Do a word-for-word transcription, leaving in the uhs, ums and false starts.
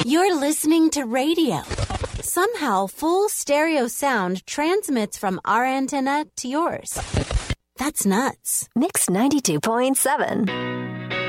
You're listening to radio. Somehow, full stereo sound transmits from our antenna to yours. That's nuts. Mix ninety-two point seven.